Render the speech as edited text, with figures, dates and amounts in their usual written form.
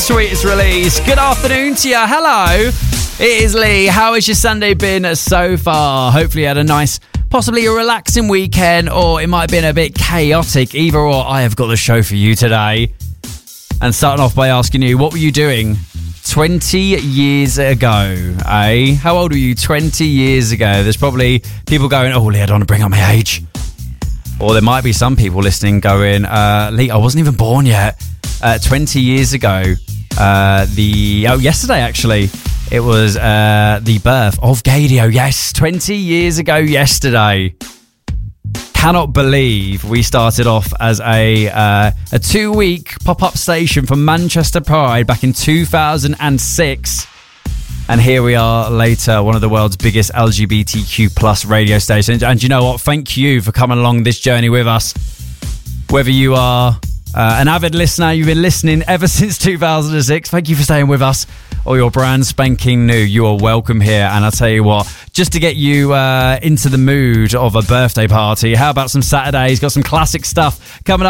sweetest release. Good afternoon to you. Hello. It is Lee. How has your Sunday been so far? Hopefully you had a nice, possibly a relaxing weekend, or it might have been a bit chaotic. Either or, I have got the show for you today. And starting off by asking you, what were you doing 20 years ago, eh? How old were you 20 years ago? There's probably people going, oh, Lee, I don't want to bring up my age. Or there might be some people listening going, Lee, I wasn't even born yet. 20 years ago, yesterday actually, it was the birth of Gaydio. Yes, 20 years ago yesterday. Cannot believe we started off as a 2-week pop-up station for Manchester Pride back in 2006. And here we are later, one of the world's biggest LGBTQ plus radio stations. And you know what? Thank you for coming along this journey with us. Whether you are an avid listener, you've been listening ever since 2006, thank you for staying with us. Or you're brand spanking new, you are welcome here. And I'll tell you what, just to get you into the mood of a birthday party, how about some Saturdays? Got some classic stuff coming up.